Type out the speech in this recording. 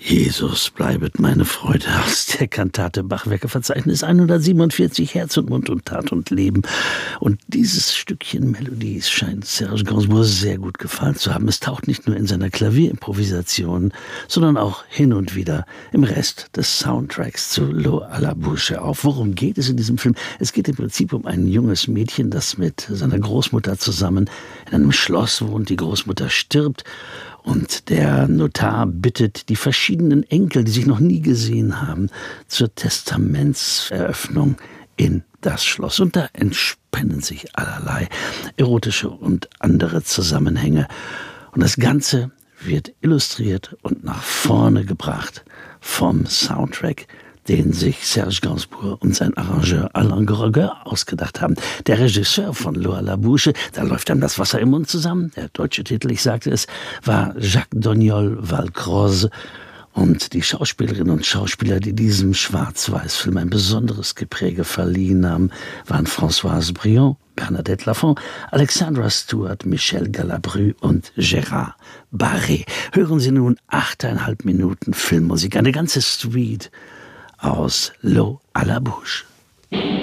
Jesus, bleibet meine Freude aus der Kantate Bachwerkeverzeichnis 147 Herz und Mund und Tat und Leben. Und dieses Stückchen Melodie scheint Serge Gainsbourg sehr gut gefallen zu haben. Es taucht nicht nur in seiner Klavierimprovisation, sondern auch hin und wieder im Rest des Soundtracks zu L'eau à la bouche auf. Worum geht es in diesem Film? Es geht im Prinzip um ein junges Mädchen, das mit seiner Großmutter zusammen in einem Schloss wohnt. Die Großmutter stirbt. Und der Notar bittet die verschiedenen Enkel, die sich noch nie gesehen haben, zur Testamentseröffnung in das Schloss. Und da entspannen sich allerlei erotische und andere Zusammenhänge. Und das Ganze wird illustriert und nach vorne gebracht vom Soundtrack, den sich Serge Gainsbourg und sein Arrangeur Alain Goraguer ausgedacht haben. Der Regisseur von L'eau à la bouche, da läuft einem das Wasser im Mund zusammen. Der deutsche Titel, ich sagte es, war Jacques Doniol Valcroze. Und die Schauspielerinnen und Schauspieler, die diesem Schwarz-Weiß-Film ein besonderes Gepräge verliehen haben, waren Françoise Briand, Bernadette Lafont, Alexandra Stewart, Michel Galabru und Gérard Barré. Hören Sie nun 8,5 Minuten Filmmusik, eine ganze Suite aus L'eau à la bouche.